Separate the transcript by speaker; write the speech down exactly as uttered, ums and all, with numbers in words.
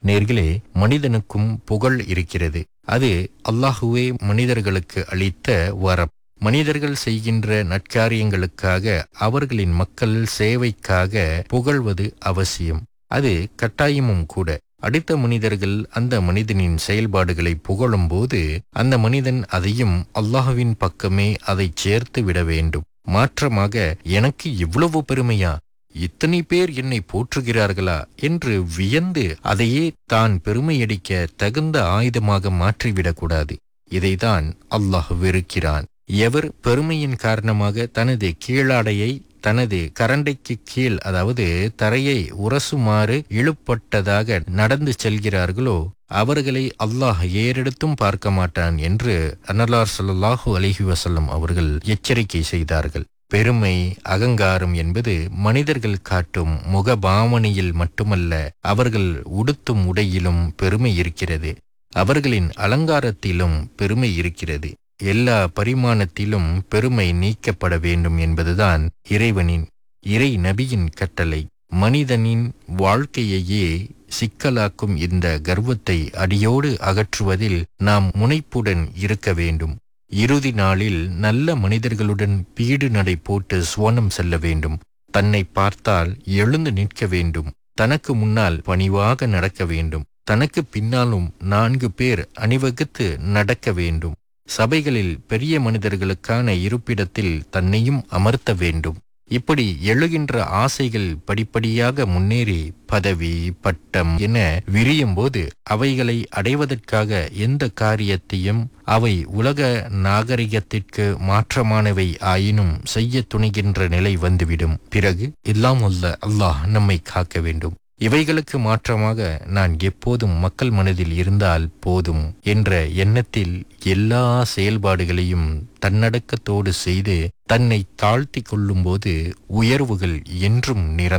Speaker 1: நேர்களே, மனிதனுக்கும் புகழ் இருக்கிறது. அது அல்லாஹுவே மனிதர்களுக்கு அளித்த வரம். மனிதர்கள் செய்கின்ற நற்காரியங்களுக்காக, அவர்களின் மக்கள் சேவைக்காக புகழ்வது அவசியம். அது கட்டாயமும் கூட. அடுத்த மனிதர்கள் அந்த மனிதனின் செயல்பாடுகளை புகழும் போது அந்த மனிதன் அதையும் அல்லாஹ்வின் பக்கமே அதை சேர்த்து விட வேண்டும். மாற்றமாக, எனக்கு இவ்வளவு பெருமையா, இத்தனை பேர் என்னை போற்றுகிறார்களா என்று வியந்து அதையே தான் பெருமையடிக்க தகுந்த ஆயுதமாக மாற்றிவிடக்கூடாது. இதைதான் அல்லாஹ் வெறுக்கிறான். எவர் பெருமையின் காரணமாக தனது கீழாடையை தனது கரண்டைக்கு கீழ், அதாவது தரையை உரசுமாறு இழுப்பட்டதாக நடந்து செல்கிறார்களோ அவர்களை அல்லாஹ் ஏறெடுத்தும் பார்க்க மாட்டான் என்று அன்னலார் ஸல்லல்லாஹு அலைஹி வஸல்லம் அவர்கள் எச்சரிக்கை செய்தார்கள். பெருமை, அகங்காரம் என்பது மனிதர்கள் காட்டும் முகபாவனையில் மட்டுமல்ல, அவர்கள் உடுத்தும் உடையிலும் பெருமை இருக்கிறது. அவர்களின் அலங்காரத்திலும் பெருமை இருக்கிறது. எல்லா பரிமாணத்திலும் பெருமை நீக்கப்பட வேண்டும் என்பதுதான் இறைவனின், இறை நபியின் கட்டளை. மனிதனின் வாழ்க்கையையே சிக்கலாக்கும் இந்த கர்வத்தை அடியோடு அகற்றுவதில் நாம் முனைப்புடன் இருக்க வேண்டும். இறுதி நாளில் நல்ல மனிதர்களுடன் பீடு நடை போட்டு சுவனம் செல்ல வேண்டும். தன்னை பார்த்தால் எழுந்து நிற்க வேண்டும். தனக்கு முன்னால் பணிவாக நடக்க வேண்டும். தனக்கு பின்னாலும் நான்கு பேர் அணிவகுத்து நடக்க வேண்டும். சபைகளில் பெரிய மனிதர்களுக்கான இருப்பிடத்தில் தன்னையும் அமர்த்த வேண்டும். இப்படி எழுகின்ற ஆசைகள் படிப்படியாக முன்னேறி பதவி, பட்டம் என விரியும் போது அவைகளை அடைவதற்காக எந்த காரியத்தையும் அவை உலக நாகரிகத்திற்கு மாற்றமானவை ஆயினும் செய்ய துணிகின்ற நிலை வந்துவிடும். பிறகு எல்லாம் உள்ள அல்லாஹ் நம்மை காக்க வேண்டும். இவைகளுக்கு மாற்றமாக நான் எப்போதும் மக்கள் மனதில் இருந்தால் போதும் என்ற எண்ணத்தில் எல்லா செயல்பாடுகளையும் தன்னடக்கத்தோடு செய்து தன்னை தாழ்த்தி கொள்ளும்போது உயர்வுகள் என்றும் நிரந்தரம்.